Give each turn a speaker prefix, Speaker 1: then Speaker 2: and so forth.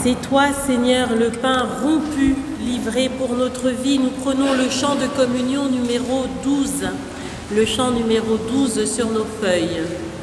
Speaker 1: C'est toi, Seigneur, le pain rompu, livré pour notre vie. Nous prenons le chant de communion numéro 12. Le chant numéro 12 sur nos feuilles.